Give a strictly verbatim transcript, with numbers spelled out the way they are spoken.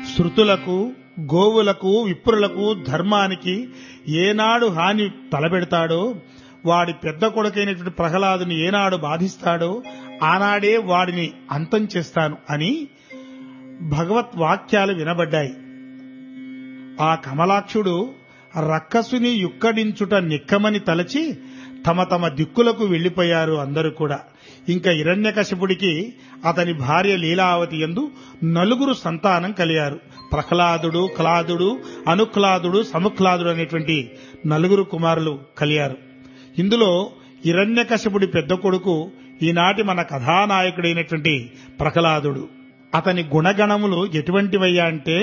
శృతులకు, గోవులకు, విప్రులకు, ధర్మానికి ఏనాడు హాని తలపెడతాడో, వాడి పెద్ద కొడుకైనటువంటి ప్రహ్లాదుని ఏనాడు బాధిస్తాడో ఆనాడే వాడిని అంతం చేస్తాను అని భగవత్ వాక్యాలు వినబడ్డాయి. ఆ కమలాక్షుడు రక్కసుని యుక్కడించుట నిక్కమని తలచి తమ తమ దిక్కులకు వెళ్లిపోయారు అందరూ కూడా. ఇంకా హిరణ్యకశిపుడికి అతని భార్య లీలావతి యందు నలుగురు సంతానం కలిగారు. ప్రహ్లాదుడు, క్లాదుడు, అనుక్లాదుడు, సముక్లాదుడు అనేటువంటి నలుగురు కుమారులు కలిగారు. ఇందులో హిరణ్యకశిపుడి పెద్ద కొడుకు ఈనాటి మన కథానాయకుడైనటువంటి ప్రహ్లాదుడు. అతని గుణగణములు ఎటువంటివయ్యా అంటే